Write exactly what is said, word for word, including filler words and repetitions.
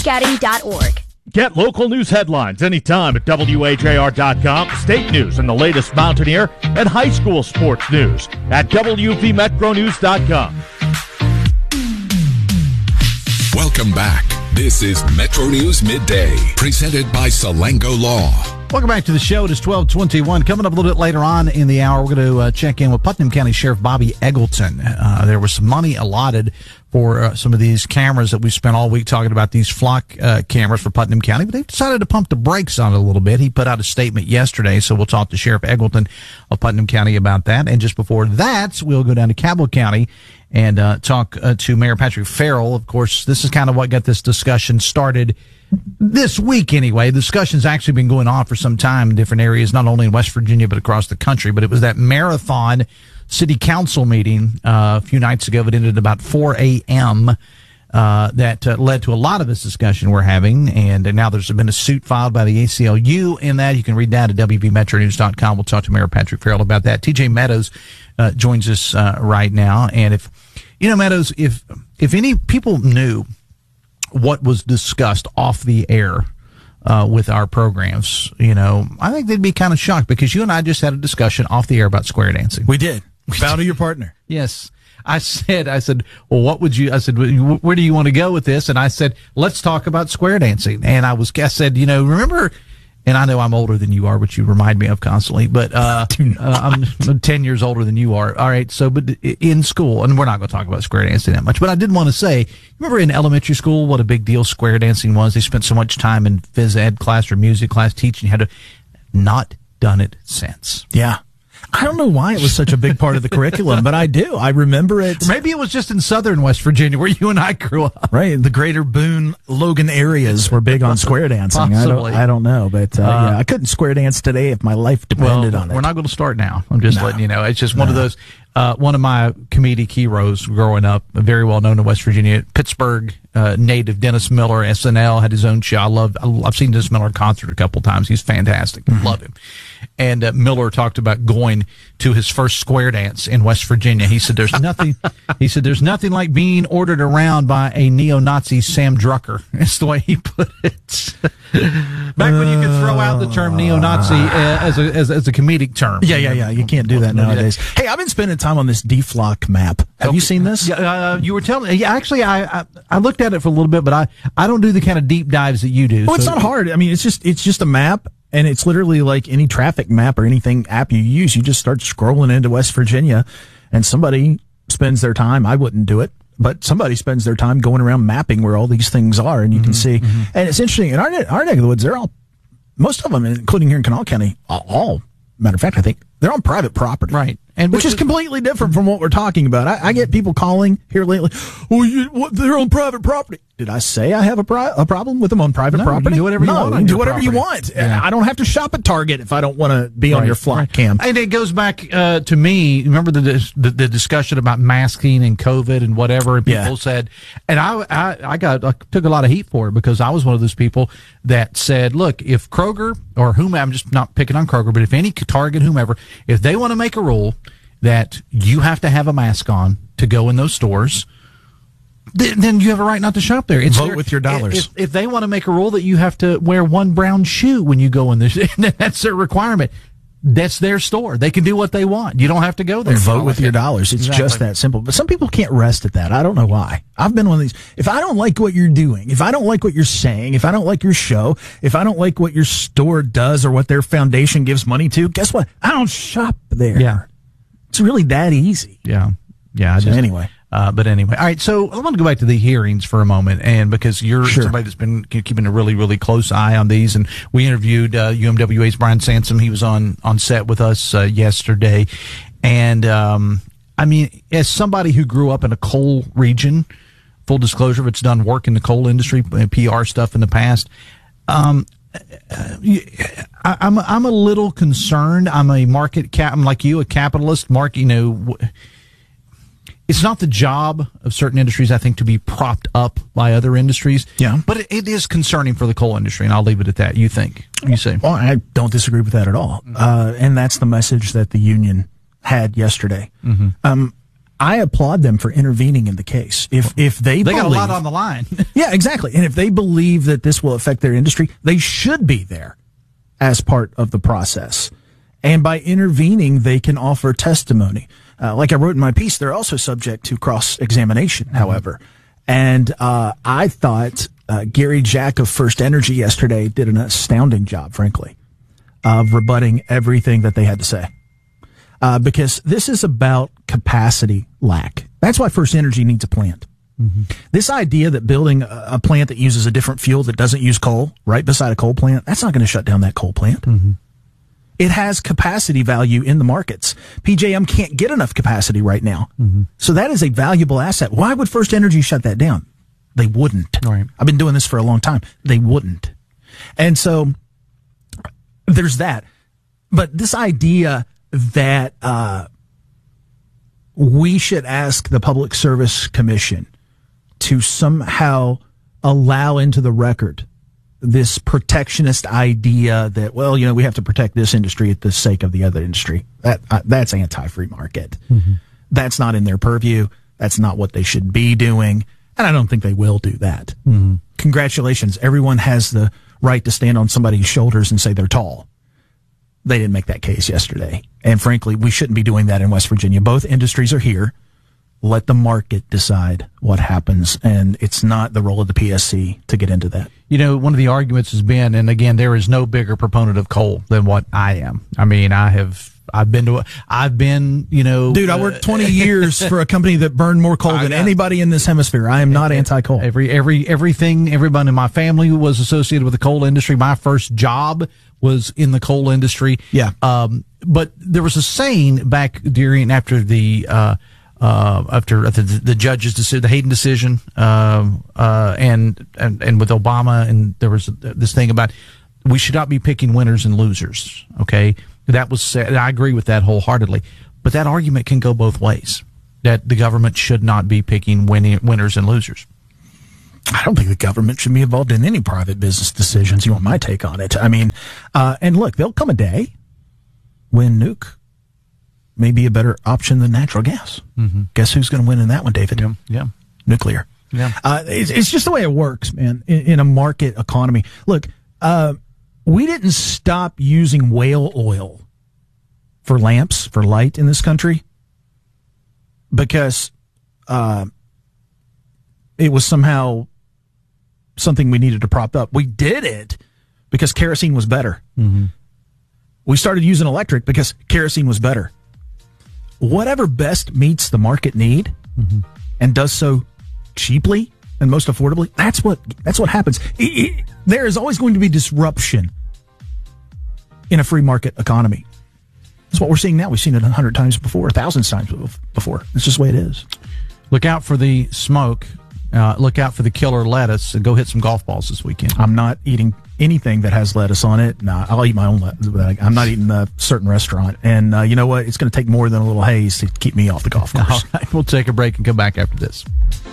scouting dot org. Get local news headlines anytime at W H A R dot com, state news and the latest Mountaineer and high school sports news at W V Metro News dot com. Welcome back. This is Metro News Midday, presented by Salango Law. Welcome back to the show. It is twelve twenty-one. Coming up a little bit later on in the hour, we're going to uh, check in with Putnam County Sheriff Bobby Eggleton. Uh, there was some money allotted for uh, some of these cameras that we spent all week talking about, these flock uh, cameras for Putnam County, but they've decided to pump the brakes on it a little bit. He put out a statement yesterday, so we'll talk to Sheriff Eggleton of Putnam County about that. And just before that, we'll go down to Cabell County and uh, talk uh, to Mayor Patrick Farrell. Of course, this is kind of what got this discussion started this week anyway. The discussion's actually been going on for some time in different areas, not only in West Virginia, but across the country. But it was that marathon city council meeting uh, a few nights ago that ended about four a.m. Uh, that uh, led to a lot of this discussion we're having. And uh, now there's been a suit filed by the A C L U in that. You can read that at W V Metro News dot com. We'll talk to Mayor Patrick Farrell about that. T J Meadows uh, joins us uh, right now. And if, you know, Meadows, if if any people knew what was discussed off the air uh, with our programs, you know, I think they'd be kind of shocked, because you and I just had a discussion off the air about square dancing. We did. Bow to your partner. Yes. I said, I said, well, what would you, I said, where do you want to go with this? And I said, let's talk about square dancing. And I was, I said, you know, remember, and I know I'm older than you are, which you remind me of constantly, but uh, uh, I'm ten years older than you are. All right. So, but in school, and we're not going to talk about square dancing that much, but I did want to say, remember in elementary school, what a big deal square dancing was? They spent so much time in phys ed class or music class teaching how to, not done it since. Yeah. I don't know why it was such a big part of the curriculum, but I do. I remember it. Maybe it was just in southern West Virginia where you and I grew up. Right. The greater Boone, Logan areas were big on square dancing. Possibly. I don't, I don't know, but uh, uh, yeah, I couldn't square dance today if my life depended well, on it. We're not going to start now. I'm just no. letting you know. It's just one no. of those, uh, one of my comedic heroes growing up, very well known in West Virginia, Pittsburgh uh, native Dennis Miller, S N L, had his own show. I love, I've seen Dennis Miller in concert a couple times. He's fantastic. Mm-hmm. Love him. And uh, Miller talked about going to his first square dance in West Virginia. He said, "There's nothing." He said, "There's nothing like being ordered around by a neo-Nazi Sam Drucker." That's the way he put it. Back when you could throw out the term neo-Nazi uh, as a as, as a comedic term. Yeah, yeah, yeah. You can't do that nowadays. Hey, I've been spending time on this D FLOC map. Have okay. you seen this? Yeah, uh, you were telling. Yeah, actually, I, I I looked at it for a little bit, but I I don't do the kind of deep dives that you do. Well, so. It's not hard. I mean, it's just it's just a map. And it's literally like any traffic map or anything app you use. You just start scrolling into West Virginia, and somebody spends their time. I wouldn't do it, but somebody spends their time going around mapping where all these things are, and you mm-hmm, can see. Mm-hmm. And it's interesting. In our our neck of the woods, they're all, most of them, including here in Kanawha County, all, matter of fact, I think they're on private property, right? And which is completely different from what we're talking about. I, I get people calling here lately. Oh, you, what, they're on private property. Did I say I have a, pri- a problem with them on private no, property? You do whatever you no, want. On do your whatever property. you want. Yeah. I don't have to shop at Target if I don't want to be right, on your flock right. cam. And it goes back uh, to me. Remember the, the the discussion about masking and COVID and whatever. And people yeah. said, and I, I I got I took a lot of heat for it, because I was one of those people that said, look, if Kroger or whomever, I'm just not picking on Kroger, but if any Target, whomever, if they want to make a rule that you have to have a mask on to go in those stores, th- then you have a right not to shop there. It's Vote their, with your dollars. If, if they want to make a rule that you have to wear one brown shoe when you go in there, that's their requirement. That's their store. They can do what they want. You don't have to go there. Vote with your dollars. It's exactly. just that simple. But some people can't rest at that. I don't know why. I've been one of these. If I don't like what you're doing, if I don't like what you're saying, if I don't like your show, if I don't like what your store does or what their foundation gives money to, guess what? I don't shop there. Yeah. It's really that easy. Yeah. Yeah. I so just, anyway. Uh, but anyway, all right. So I want to go back to the hearings for a moment, and because you're sure. somebody that's been keeping a really, really close eye on these, and we interviewed uh, U M W A's Brian Sansom. He was on on set with us uh, yesterday, and um, I mean, as somebody who grew up in a coal region, full disclosure, it's done work in the coal industry, P R stuff in the past. Um, I, I'm I'm a little concerned. I'm a market cap. I'm like you, a capitalist. Mark, you know. It's not the job of certain industries, I think, to be propped up by other industries. Yeah. But it, it is concerning for the coal industry, and I'll leave it at that. You think? You say? Well, I don't disagree with that at all. Uh, and that's the message that the union had yesterday. Mm-hmm. Um, I applaud them for intervening in the case. If if they They believe, got a lot on the line. yeah, exactly. And if they believe that this will affect their industry, they should be there as part of the process. And by intervening, they can offer testimony. Uh, like I wrote in my piece, they're also subject to cross-examination, mm-hmm. however. And uh, I thought uh, Gary Jack of First Energy yesterday did an astounding job, frankly, of rebutting everything that they had to say. Uh, because this is about capacity lack. That's why First Energy needs a plant. Mm-hmm. This idea that building a, a plant that uses a different fuel that doesn't use coal right beside a coal plant, that's not going to shut down that coal plant. Mm-hmm. It has capacity value in the markets. P J M can't get enough capacity right now. Mm-hmm. So that is a valuable asset. Why would First Energy shut that down? They wouldn't. Right. I've been doing this for a long time. They wouldn't. And so there's that. But this idea that uh, we should ask the Public Service Commission to somehow allow into the record this protectionist idea that, well, you know, we have to protect this industry at the sake of the other industry. That uh, that's anti-free market. Mm-hmm. That's not in their purview. That's not what they should be doing. And I don't think they will do that. Mm-hmm. Congratulations. Everyone has the right to stand on somebody's shoulders and say they're tall. They didn't make that case yesterday. And frankly, we shouldn't be doing that in West Virginia. Both industries are here. Let the market decide what happens. And it's not the role of the P S C to get into that. You know, one of the arguments has been, and again, there is no bigger proponent of coal than what I am. I mean, I have, I've been to, I've been, you know. Dude, I worked twenty years for a company that burned more coal than anybody in this hemisphere. I am not anti-coal. Every, every, everything, everyone in my family was associated with the coal industry. My first job was in the coal industry. Yeah. Um, but there was a saying back during, after the, uh, Uh, after the, the judge's decision, the Hayden decision, um, uh, and, and, and with Obama, and there was this thing about we should not be picking winners and losers. Okay. That was said. I agree with that wholeheartedly, but that argument can go both ways, that the government should not be picking winning, winners and losers. I don't think the government should be involved in any private business decisions. You want my take on it? I mean, uh, and look, there'll come a day when nuke may be a better option than natural gas. Mm-hmm. Guess who's going to win in that one, David? Yeah. yeah. Nuclear. Yeah. Uh, it's, it's just the way it works, man, in, in a market economy. Look, uh, we didn't stop using whale oil for lamps, for light in this country because uh, it was somehow something we needed to prop up. We did it because kerosene was better. Mm-hmm. We started using electric because kerosene was better. Whatever best meets the market need mm-hmm. and does so cheaply and most affordably, that's what that's what happens. It, it, there is always going to be disruption in a free market economy. That's what we're seeing now. We've seen it a hundred times before, a thousand times before. It's just the way it is. Look out for the smoke. Uh, look out for the killer lettuce, and go hit some golf balls this weekend. I'm not eating anything that has lettuce on it. No, I'll eat my own lettuce. I'm not eating a certain restaurant. And uh, you know what? It's going to take more than a little haze to keep me off the golf course. All right, we'll take a break and come back after this.